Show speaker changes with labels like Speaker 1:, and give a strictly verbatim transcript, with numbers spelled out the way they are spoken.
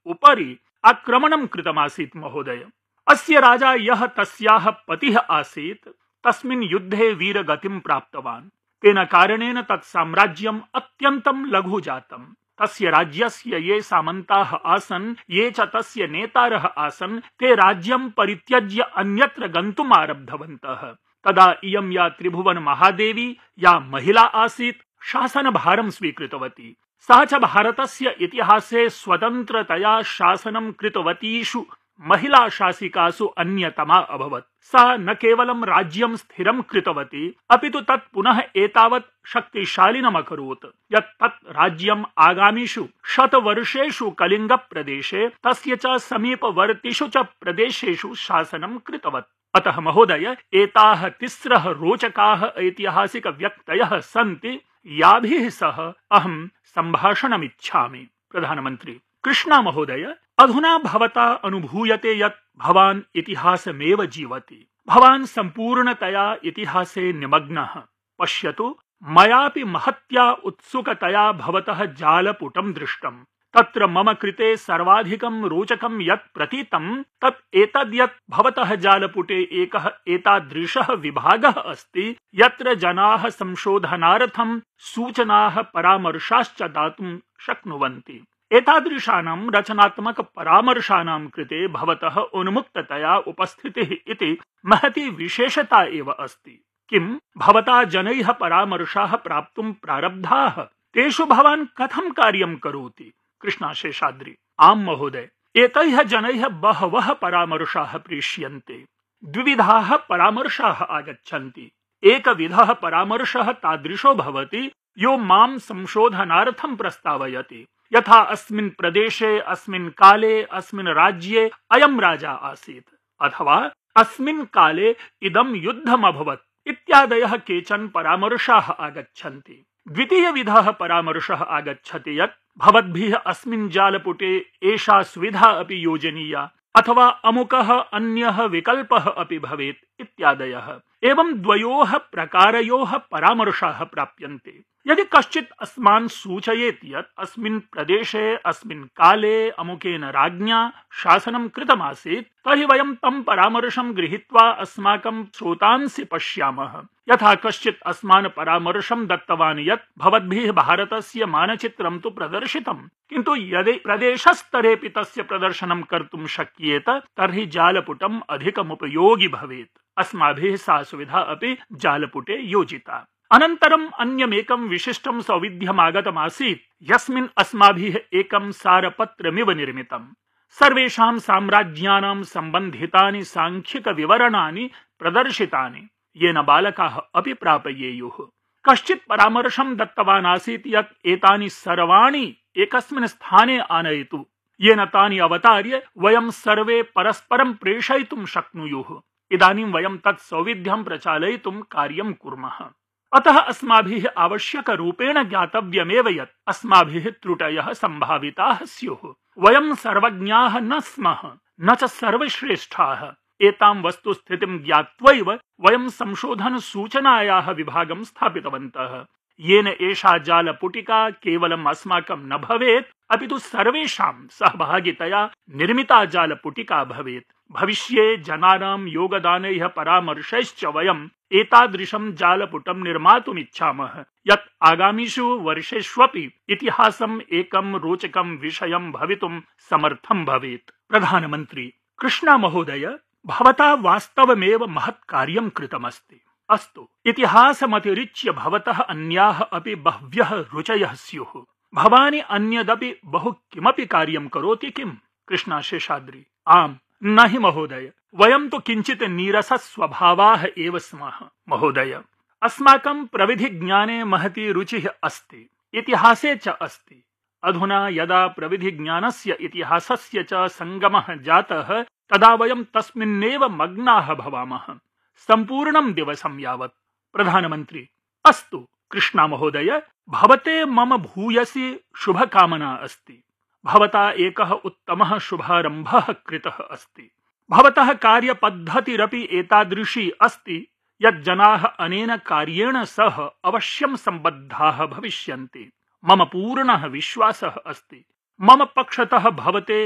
Speaker 1: उपरि आक्रमणं कृतमासीत् महोदय। अस्य राजा यः तस्याः पतिः आसीत् तस्मिन् युद्धे वीरगतिं प्राप्तवान्। तेन कारणेन तत् साम्राज्यम् अत्यन्तं लघु जातम्। तस्य राज्यस्य ये सामन्ताः आसन्, ये च तस्य नेतारः आसन्, ते राज्यं परित्यज्य अन्यत्र गन्तुम् आरब्धवन्तः। तदा इयं या त्रिभुवन महादेवी या महिला आसीत् शासनभारं स्वीकृतवती। सा च भारतस्य इतिहासे स्वतन्त्रतया शासनं कृतवतीषु महिला शासिकासु अन्यतमा अभवत्। सा न केवलं राज्यं स्थिरं कृतवती, अपितु तत् पुनः एतावत् शक्तिशालिनम् अकरोत् यत् तत् राज्यम् आगामिषु शतवर्षेषु कलिङ्गप्रदेशे तस्य च समीपवर्तिषु च प्रदेशेषु शासनं कृतवत्। अतः महोदय, एताः तिस्रः रोचकाः ऐतिहासिक व्यक्तयः सन्ति याभिः सह अहं सम्भाषणमिच्छामि। प्रधानमन्त्री: कृष्णा महोदय, अधुना भवता अनुभूयते यत् भवान् इतिहासमेव जीवति। भवान् सम्पूर्णतया इतिहासे निमग्नः। पश्यतु, मयापि महत्या उत्सुकतया भवतः जालपुटं दृष्टम्। तत्र मम कृते सर्वाधिकं रोचकं यत् प्रतीतं तत् एतद् यत् भवतः जालपुटे एकः एतादृशः विभागः अस्ति यत्र जनाः संशोधनार्थं सूचनाः परामर्शाश्च दातुं शक्नुवन्ति। एतादृशानां रचनात्मक परामर्शानां कृते भवतः उन्मुक्ततया उपस्थितिः इति महती विशेषता एव अस्ति। किं भवता जनैः परामर्शाः प्राप्तुं प्रारब्धाः? तेषु भवान् कथं कार्यं करोति? कृष्णा शेषाद्रि: आम् महोदय, एतैः जनैः बहवः परामर्शाः प्रेष्यन्ते। द्विविधाः परामर्शाः आगच्छन्ति। एकविधः परामर्शः तादृशो भवति यो मां संशोधनार्थं प्रस्तावयति। यथा अस्मिन् प्रदेशे, अस्मिन् काले, अस्मिन् राज्ये अयं राजा आसीत्, अथवा अस्मिन् काले इदं युद्धमभवत् इत्यादयः केचन परामर्शाः आगच्छन्ति। द्वितीयविधः परामर्शः आगच्छति यत् भवद्भिः अस्मिन् जालपुटे एषा सुविधा अपि योजनीया, अथवा अमुकः अन्यः विकल्पः अपि भवेत् इत्यादयः। एवं द्वयोः प्रकारयोः परामर्शाः प्राप्यन्ते। यदि कश्चित् अस्मान् सूचयेत् यत् अस्मिन् प्रदेशे अस्मिन् काले अमुकेन राज्ञा शासनं कृतमासीत्, तर्हि वयं तं परामर्शं गृहीत्वा अस्माकं स्रोतांसि पश्यामः। यथा कश्चित् अस्मान् परामर्शं दत्तवान् यत् भवद्भिः भारतस्य मानचित्रं तु प्रदर्शितं, किन्तु यदि प्रदेशस्तरेऽपि तस्य प्रदर्शनं कर्तुं शक्येत तर्हि जालपुटम् अधिकमुपयोगि भवेत्। अस्माभिः सा सुविधा अपि जालपुटे योजिता। अनन्तरम् अन्यमेकं विशिष्टं सौविध्यमागतमासीत् यस्मिन् अस्माभिः एकं सारपत्रमिव निर्मितम्। सर्वेषां साम्राज्यानां सम्बन्धितानि सांख्यिक विवरणानि प्रदर्शितानि, येन बालकाः अपि प्रापयेयुः। कश्चित् परामर्शं दत्तवान् आसीत् यत् एतानि सर्वाणि एकस्मिन् स्थाने आनयतु, येन तानि अवतार्य वयं सर्वे परस्परं प्रेषयितुं शक्नुयुः। इदानीं वयं तत् सौविध्यं प्रचालयितुं कार्यं कुर्मः। अतः अस्माभिः आवश्यकरूपेण ज्ञातव्यमेव यत् अस्माभिः त्रुटयः सम्भाविताः स्युः। वयं सर्वज्ञाः न स्मः, न च सर्वश्रेष्ठाः। एतां वस्तुस्थितिं ज्ञात्वैव वयं संशोधन सूचनायाः विभागं स्थापितवन्तः, येन एषा जालपुटिका केवलम् अस्माकं न भवेत्, अपितु सर्वेषां सहभागितया निर्मिता जालपुटिका भवेत्। भविष्ये जनानां योगदानैः परामर्शैश्च वयम् एतादृशं जालपुटं निर्मातुमिच्छामः यत् आगामिषु वर्षेष्वपि इतिहासम् एकं रोचकं विषयं भवितुं समर्थं भवेत्। प्रधानमन्त्री: कृष्णा महोदय, भवता वास्तवमेव महत् कार्यं कृतमस्ति। अस्तु, इतिहासमतिरिच्य भवतः अन्याः अपि बह्व्यः रुचयः स्युः। भवानि अन्यदपि बहु किमपि कार्यं करोति किम्? कृष्णा शेषाद्रि: आम्, न हि महोदय, वयं तु किञ्चित् नीरसस्वभावाः एव स्मः महोदय। अस्माकं प्रविधिज्ञाने महती रुचिः अस्ति, इतिहासे च अस्ति। अधुना यदा प्रविधिज्ञानस्य इतिहासस्य च सङ्गमः जातः तदा वयं तस्मिन्नेव मग्नाः भवामः सम्पूर्णं दिवसं यावत्। प्रधानमन्त्री: अस्तु कृष्णा महोदय, भवते मम भूयसी शुभकामना अस्ति। भवता एकः उत्तमः शुभारम्भः कृतः अस्ति। भवतः कार्यपद्धतिरपि एतादृशी अस्ति यत् जनाः अनेन कार्येण सह अवश्यं सम्बद्धाः भविष्यन्ति। मम पूर्णः विश्वासः अस्ति। मम पक्षतः भवते